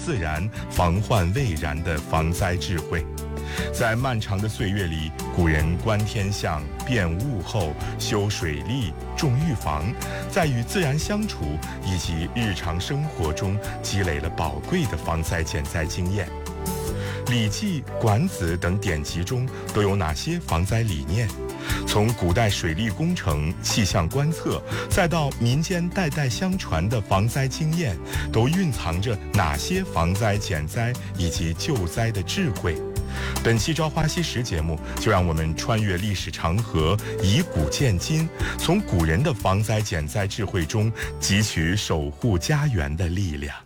自然、防患未然的防灾智慧。在漫长的岁月里，古人观天象、辨物候、修水利、种预防，在与自然相处以及日常生活中积累了宝贵的防灾减灾经验。《礼记》《管子》等典籍中都有哪些防灾理念？从古代水利工程、气象观测，再到民间代代相传的防灾经验，都蕴藏着哪些防灾减灾以及救灾的智慧？本期《朝花夕拾》节目，就让我们穿越历史长河，以古鉴今，从古人的防灾减灾智慧中汲取守护家园的力量。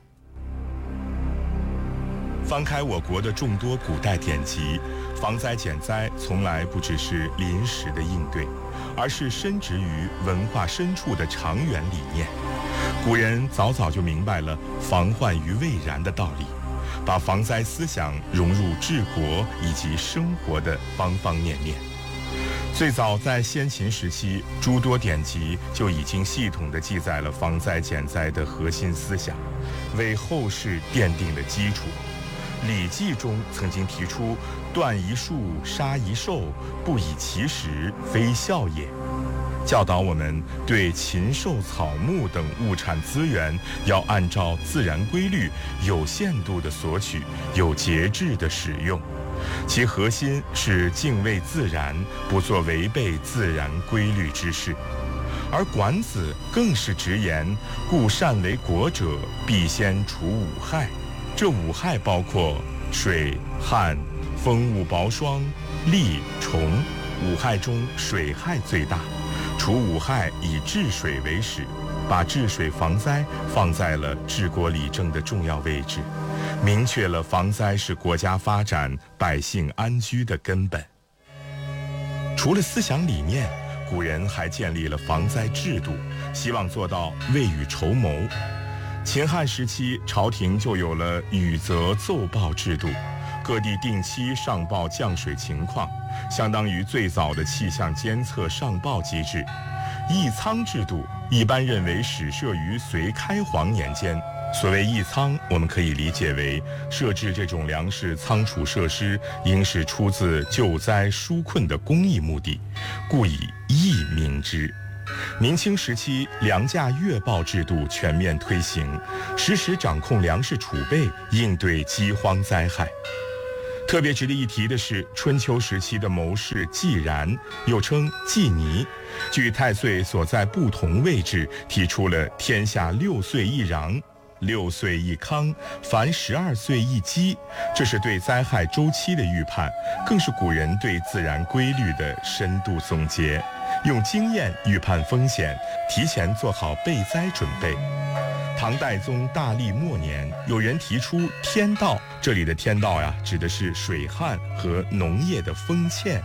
翻开我国的众多古代典籍，防灾减灾从来不只是临时的应对，而是深植于文化深处的长远理念。古人早早就明白了防患于未然的道理，把防灾思想融入治国以及生活的方方面面。最早在先秦时期，诸多典籍就已经系统地记载了防灾减灾的核心思想，为后世奠定了基础。《礼记》中曾经提出“断一树，杀一兽，不以其时，非孝也”，教导我们对禽兽草木等物产资源要按照自然规律，有限度地索取，有节制地使用。其核心是敬畏自然，不做违背自然规律之事。而管子更是直言：“故善为国者，必先除五害。”这五害包括水、旱、风物雹霜、戾、虫。五害中水害最大，除五害以治水为始，把治水防灾放在了治国理政的重要位置，明确了防灾是国家发展、百姓安居的根本。除了思想理念，古人还建立了防灾制度，希望做到未雨绸缪。秦汉时期，朝廷就有了雨泽奏报制度，各地定期上报降水情况，相当于最早的气象监测上报机制。役仓制度一般认为始设于隋开皇年间。所谓役仓，我们可以理解为设置这种粮食仓储设施，应是出自救灾纾困的公益目的，故以役名之。明清时期，粮价月报制度全面推行，实时掌控粮食储备，应对饥荒灾害。特别值得一提的是，春秋时期的谋士季然，又称季尼，据太岁所在不同位置，提出了天下6岁一禳，6岁一康，凡12岁一饥，这是对灾害周期的预判，更是古人对自然规律的深度总结，用经验预判风险，提前做好备灾准备。唐代宗大历末年，有人提出天道，这里的天道指的是水旱和农业的丰欠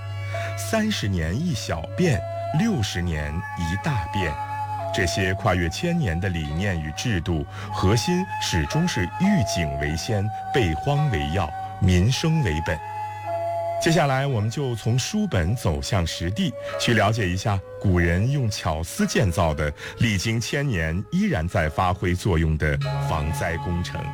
，30年一小变，60年一大变。这些跨越1000年的理念与制度，核心始终是预警为先，备荒为要，民生为本。接下来我们就从书本走向实地，去了解一下古人用巧思建造的历经1000年依然在发挥作用的防灾工程。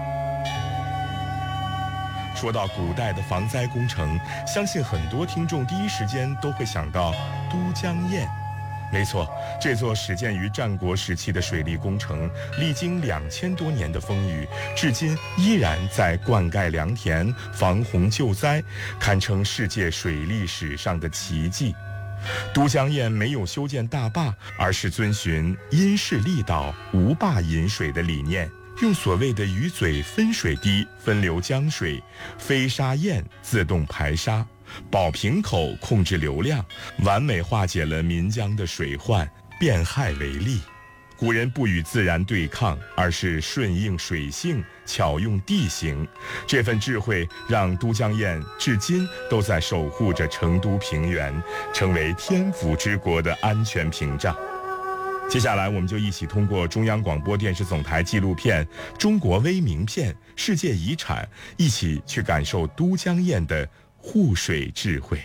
说到古代的防灾工程，相信很多听众第一时间都会想到都江堰。没错，这座始建于战国时期的水利工程，历经2000多年的风雨，至今依然在灌溉良田、防洪救灾，堪称世界水利史上的奇迹。都江堰没有修建大坝，而是遵循因势利导、无坝引水的理念，用所谓的鱼嘴分水堤分流江水，飞沙堰自动排沙，保平口控制流量，完美化解了岷江的水患，变害为利。古人不与自然对抗，而是顺应水性，巧用地形。这份智慧让都江堰至今都在守护着成都平原，成为天府之国的安全屏障。接下来我们就一起通过中央广播电视总台纪录片《中国微名片：世界遗产》，一起去感受都江堰的护水智慧。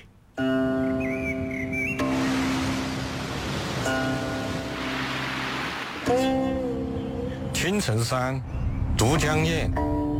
青城山都江堰